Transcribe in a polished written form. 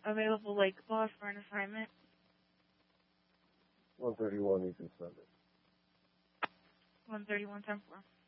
available Lake Boss for an assignment? 131, you can send it. 131, 10-4.